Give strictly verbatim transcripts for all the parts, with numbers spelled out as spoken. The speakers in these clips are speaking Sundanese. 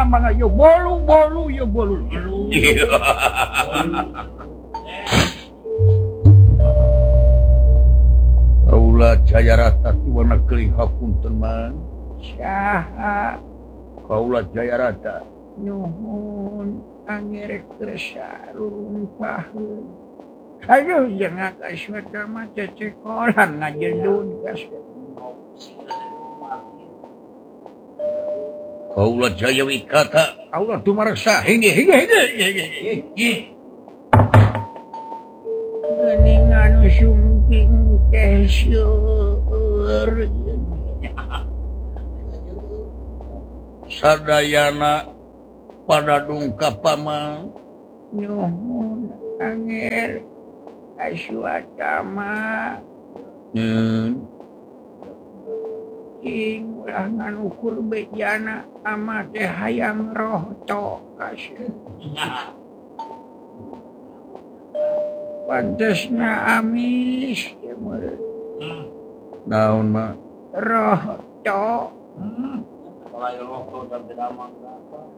mangga yo bolu bolu yo bolu. Kaula Jayarata tiwana keling hapunten man. Saha Kaula Jayarata nuhun angger kersa rumpaheun. Aduh jangan kaswata mah cecekolan ngajedun kaswata. Kaula Jaya Wikata kaula tumareksa hingge hingge hingge. Geningan sumping kesyur sadayana pada dungkap pamang nyuhun angger aswatama hmm. Ing ulah nganukur bejana ama teh hayang roh to kasih pantesna amis ya meureun naon mah roh to lain roh to dan tidak mangga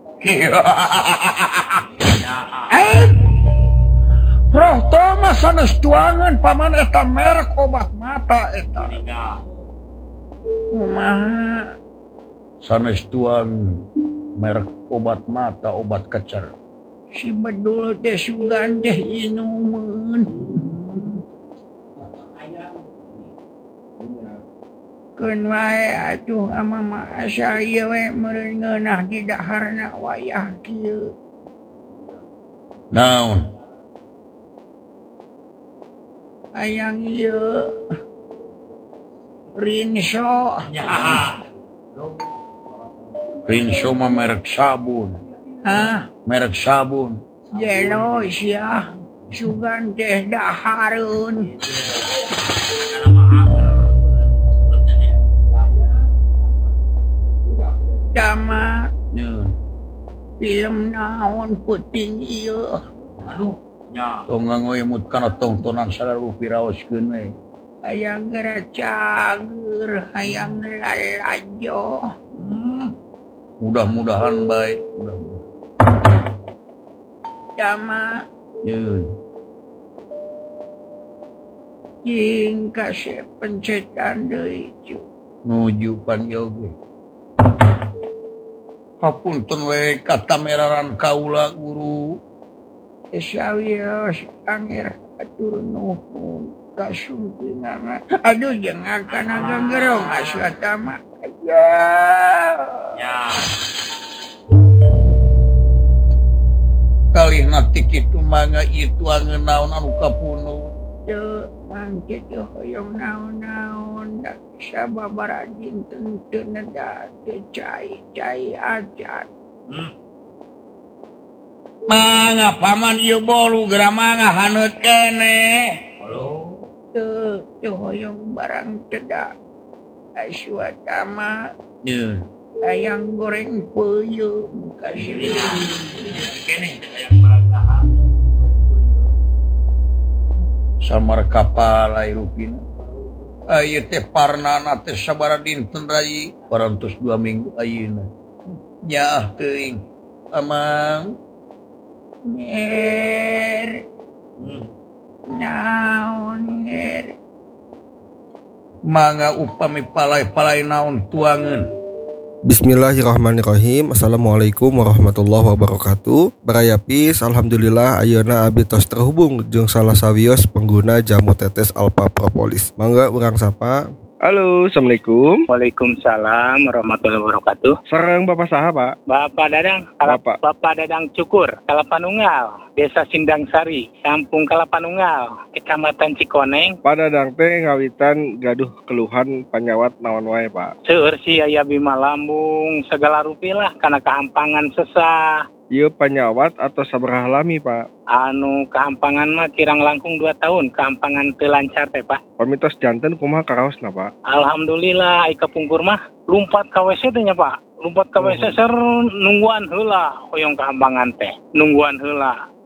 eh roh to mah sanes tuangan paman eta merek obat mata eta kumaha sanes tuang merek obat mata obat kecer si bedul teh sugan teh inumeun keun wae atuh ama asa ieu we meureun ngeunah di daharna wayah kieu naon hayang ieu Rinso Rinso mah merek sabun. Hah? Merek sabun. Jelos ya. Sugan teh dahareun. Dama. Film naon puting ieu. Aduh, nya. Tong ngoyemut kana tontonan salaru piraoskeun we. Hayang geura cager, hayang lalajo. Hmm. Mudah-mudahan baik. Mudah-mudahan. Dama. Yeun. Jing kasih pencetan deui cu. Nuju pan yoge. Hapunten we katameraran kaula guru. Sawios angger atur nuhun. Kasumpingan aduh jangan kana ganggerong aswata mah aja ya kalih nati kitu mangga itu angeun naon anu kapunuh teu mangke teu hoyong naon-naon da sababaraha dinten teu neda teu cai-cai ajan hmm. Mangga paman ieu bolu geura mangga haneut keneh teu teu hoyong barang cedak aswatama yeah. Ayang goreng peuyeum kasih keneh ayang barang dahar samar kapal ai rupina aya teh parnana teh sabaraha dinten rai parantos dua minggu ayeuna nyaah teuing amang nyer hmm. Naon nger mangga upami palai-palai naon tuangeun. Bismillahirrahmanirrahim. Assalamualaikum warahmatullahi wabarakatuh. Barayapis alhamdulillah ayeuna abdi tos terhubung jeung salah sawios pengguna jamu tetes Alpha Propolis. Mangga urang sapa? Halo, assalamualaikum. Waalaikumsalam warahmatullahi wabarakatuh. Sareng Bapak saha, Pak? Bapak Dadang, Bapak. Bapak Dadang Cukur, Kalapanunggal, Desa Sindang Sari, Kampung Kalapanunggal, Kecamatan Cikoneng. Pak Dadang teh ngawitan gaduh keluhan panyawat naon wae, Pak? Seueur si aya bima lambung segala rupi lah kana kahampangan sesah. Ieu panyawat atau sabaraha lami, Pak? Anu kahampangan mah kirang langkung dua tahun, kahampangan teu lancar teh, Pak. Pamitos janten kumaha karaosna, Pak? Alhamdulillah ai kapungkur mah lumpat ka W C teh nya, Pak. Lumpat ka W C ser nungguan heula hoyong kahampangan teh. Nungguan heula.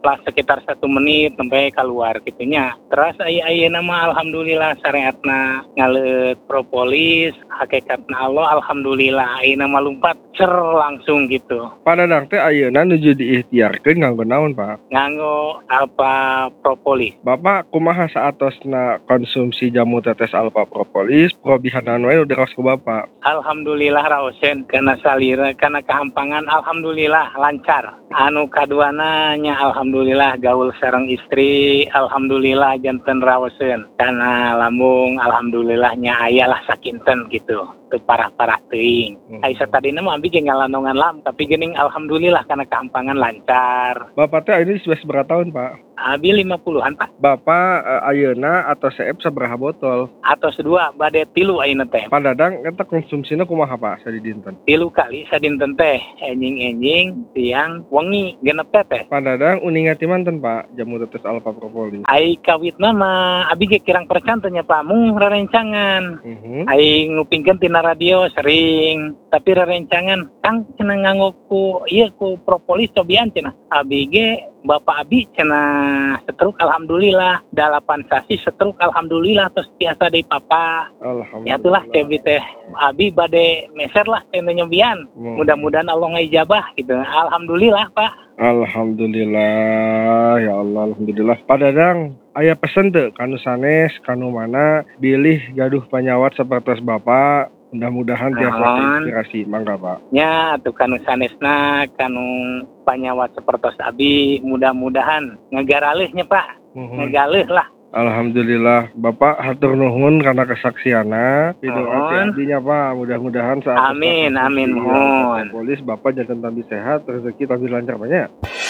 lah sekitar satu menit sampai keluar gitunya. Terus aya nama alhamdulillah syariatna ngalet propolis, hakikatna Allah alhamdulillah ayeuna mah lumpat cer langsung gitu. Padadang teh ayeuna nuju diikhtiarkeun nganggo naon, Pak? Nganggo alpha propolis. Bapak kumaha saatosna konsumsi jamu tetes alpha propolis, probihanan wae udah kaos ku Bapak. Alhamdulillah raosen kana salira kana kahampangan alhamdulillah lancar. Anu kaduana nya alhamdulillah gaul sareng istri, alhamdulillah janten raosen. Kana lambung alhamdulillah nya aya lah sakinten gitu. Teu parah-parah teuing. Hmm. Ai satadina mah abi ge ngalanongan lam, tapi geuning alhamdulillah kana kahampangan lancar. Bapak teh ini sudah seberapa tahun, Pak? Abi lima puluhan Pak. Bapak uh, ayeuna atau seep sabaraha botol? Atos dua bade tilu ayeuna teh. Padadang eta konsumsina kumaha, Pak, sadidinten? Tilu kali sadinten teh enjing-enjing tiang wengi genep teh. Padadang uningan ti manten, Pak, jamu tetes alpha propolis. Ai kawitna mah abi ge kirang percan teh nya Pak, mung rarencangan. Mhm. Ai ngupingkeun tina radio sering, tapi rarencangan Kang cenah nganggo ku ieu ku propolis cobian cenah. Abi ge Bapak abi cenah setruk alhamdulillah, dalapan sasi setruk alhamdulillah terus biasa deui papa. Alhamdulillah. Ya itulah teh teh abi bade meser lah teh nyobian. Hmm. Mudah-mudahan Allah ngijabah gitu. Alhamdulillah Pak. Alhamdulillah, ya Allah, alhamdulillah. Padadang aya pesen teu kanu sanes, kanu mana bilih gaduh panyawat sapertos Bapak. Mudah-mudahan tiasa inspirasi, mangga Pak. Nya atuh kanu sanesna kanu panyawat sapertos abi mudah-mudahan ngagaralihnya Pak. Mhm. Ngagalih lah. Alhamdulillah, Bapak hatur nuhun karena kesaksianna. Pidoa ti Mohon. abdinya Pak, mudah-mudahan saat Amin, tetap amin, konsumsi mohon. alpha propolis Bapak jangan tambah sehat, rezeki tambah lancar banyak.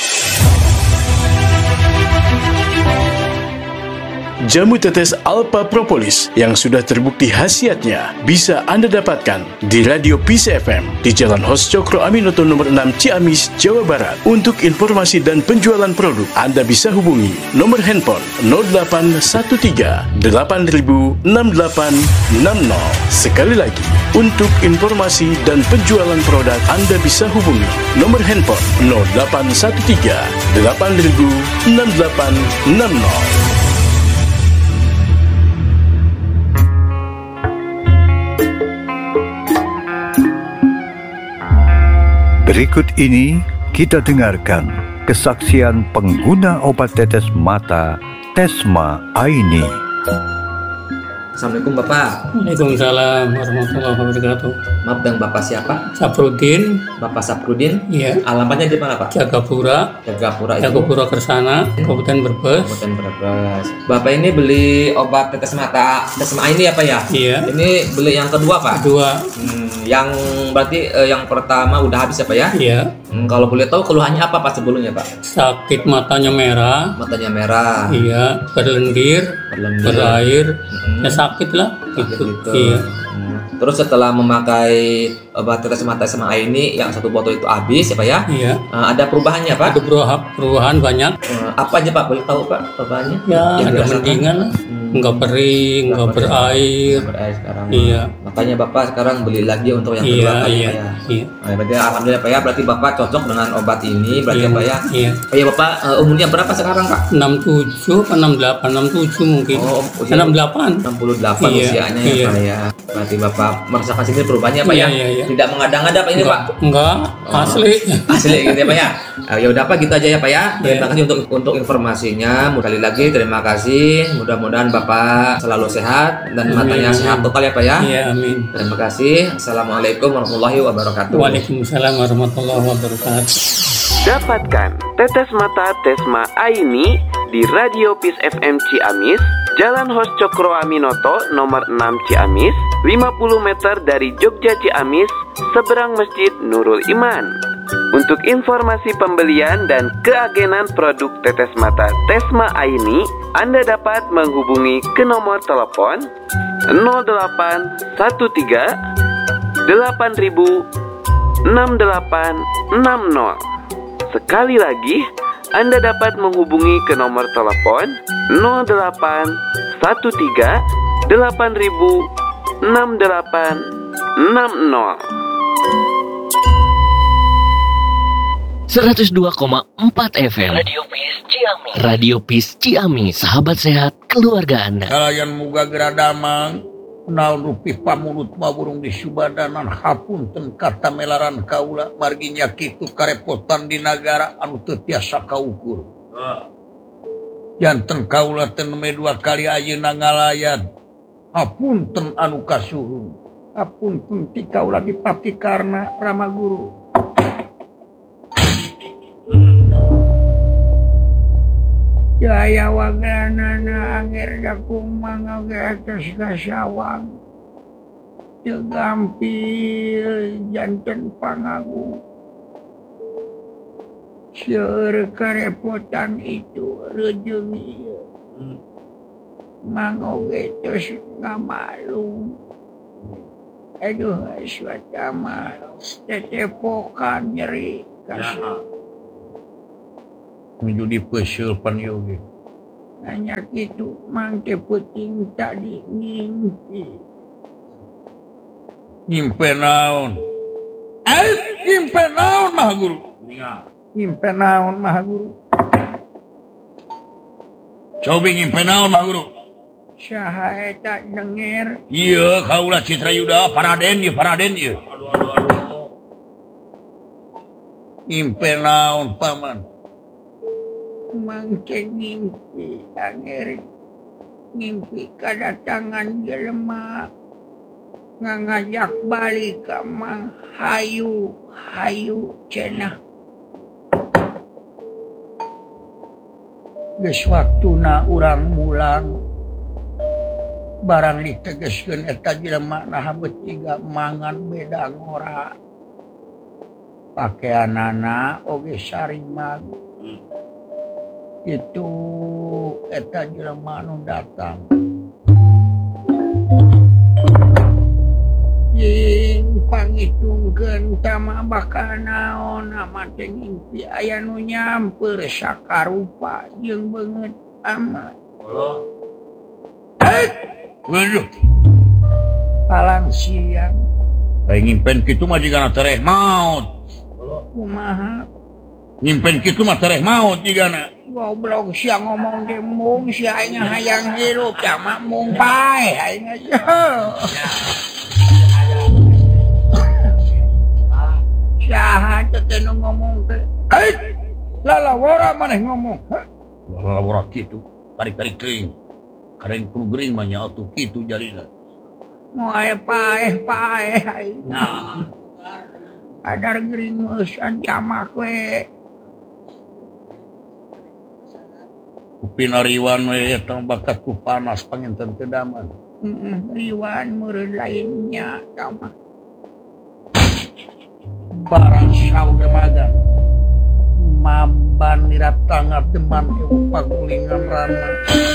Jamu tetes Alpha Propolis yang sudah terbukti khasiatnya bisa Anda dapatkan di Radio Peace F M di Jalan Hos Cokro Aminoto nomor enam Ciamis, Jawa Barat. Untuk informasi dan penjualan produk, Anda bisa hubungi nomor handphone nol delapan satu tiga delapan nol enam delapan enam nol. Sekali lagi, untuk informasi dan penjualan produk, Anda bisa hubungi nomor handphone nol delapan satu tiga delapan nol enam delapan enam nol. Berikut ini kita dengarkan kesaksian pengguna obat tetes mata Tesma Aini. Assalamualaikum Bapak. Waalaikumsalam warahmatullahi wabarakatuh. Maaf, dengan Bapak siapa? Saprudin, Bapak Saprudin. iya, Alamatnya di mana Pak? Jagapura, Jagapura itu. Jagapura Kersana, Kabupaten Brebes. Kabupaten Brebes. Bapak ini beli obat tetes mata Tesma ini apa ya? Iya. Ini beli yang kedua Pak. Kedua, Hmm, yang berarti eh, yang pertama udah habis apa ya? iya, Hmm, kalau boleh tahu keluhannya apa Pak sebelumnya Pak? sakit matanya merah, Matanya merah, iya, berlendir, berlendir. berair, Hmm. ya sakit lah, Sakit gitu. gitu. Iya. Hmm. Terus setelah memakai obat tetes mata Tesma ini yang satu botol itu habis ya Pak ya? Iya. Eh, ada perubahannya Pak? Ada perubahan, perubahan banyak. Eh, apa aja Pak? Boleh tahu Pak perubahannya? Ya, Yang ada dirasakan? mendingan lah. Hmm. Enggak kering, enggak Nggak berair. Nggak berair sekarang. Iya. Makanya Bapak sekarang beli lagi untuk yang Iya, kedua Pak, iya, ya, Pak, ya. iya. Nah, berarti alhamdulillah Pak ya, berarti Bapak cocok dengan obat ini, berarti Iya, Pak ya. iya. Oh ya Bapak, eh, umurnya berapa sekarang Pak? enam puluh tujuh atau enam puluh delapan, enam puluh tujuh mungkin. Oh, usia- enam puluh delapan. enam puluh delapan Iya, usianya iya. ya Pak ya. Berarti Bapak merasakan sini perubahannya Pak Iya, ya. iya, iya. Tidak mengada-ngada Pak ini Pak. Enggak, Oh. asli. Asli gitu ya Pak ya. Eh, ya udah Pak, gitu aja ya Pak ya. Terima Iya. kasih untuk untuk informasinya. Sekali lagi terima kasih. Mudah-mudahan Bapak selalu sehat dan Amin, matanya amin. sehat total ya Pak ya. Iya, amin. Terima kasih. Assalamualaikum warahmatullahi wabarakatuh. Waalaikumsalam warahmatullahi wabarakatuh. Dapatkan tetes mata Tesma Aini di Radio Peace F M Ciamis, Jalan Hos Cokro Aminoto nomor enam Ciamis, lima puluh meter dari Jogja Ciamis, seberang Masjid Nurul Iman. Untuk informasi pembelian dan keagenan produk tetes mata Tesma Aini, Anda dapat menghubungi ke nomor telepon nol delapan satu tiga delapan ribu enam delapan enam nol. Sekali lagi, Anda dapat menghubungi ke nomor telepon nol delapan satu tiga delapan ribu enam delapan enam nol. seratus dua koma empat F M. Radio Peace Ciamis. Radio Peace Ciamis, sahabat sehat keluarga Anda. Kalayan muga geradamang naon rupi pamulut maburung di subadanan hapunten kata melaran kaula marginya kitu karepotan di negara anu teu tiasa kaukur. Janten kaula teu neme dua kali ayeuna ngalayan. Hapunten anu kasuhun. Hapunten ti kaula dipati karna Rama Guru. Jaya waganana angger jakung mangaga atas kasawang. Tegampil janten pangagung. Seur karepotan itu rejeung ieu. Mangoge tos ngamalung. Aduh aswata mah tetepokan nyeri kasih. Menjadi pesul panyogi. Hanya itu mang teh penting tadi ngimpi. Ngimpi naon? Eh, ngimpi naon mah guru? Ngimpi naon mah guru? Coba ngimpi naon mah guru? Saha eta denger? Iya, kaulah Citra Yuda, Paraden ieu, Paraden ieu. Aduh aduh aduh. Ngimpi naon paman? Mangke ngimpi anger ngimpi kedatangan jelema ngajak balik ka mang hayu hayu cenah geus waktuna urang mulang barang ditegeskeun eta jelema nah betiga mangan beda ngora pakaianana oge sarimag itu eta jelema anu datang jeung pangitungkeun tama bakal naon amat teh ngimpi aya nu nyamper sakarupa jeung beungeut amat. Eh, waduh. Palang siang. Kayak ngimpen kitu mah jigana tereh maot. Kumaha? Ngimpen kitu mah tereh maot jigana. Goblok siang ngomong teh mung si aing hayang hirup tah mah mung pae aing aja. Saha teh nu ngomong teh? Eh, lalawara maneh ngomong. Lalawara kitu, tarik-tarik teuing. Kareng kudu gering mah nya atuh kitu jarina. Moal paeh-paeh aing. Nah. Adar gering geus ancamak we. Kupina riwan we eta bakat ku panas panginten teu daman. Heeh, riwan meureun lainnya tama. Barang saur magan. Mamban nirat tangat deman ke pagulingan rana.